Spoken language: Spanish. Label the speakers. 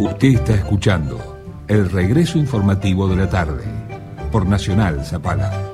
Speaker 1: Usted está escuchando el regreso informativo de la tarde por Nacional Zapala.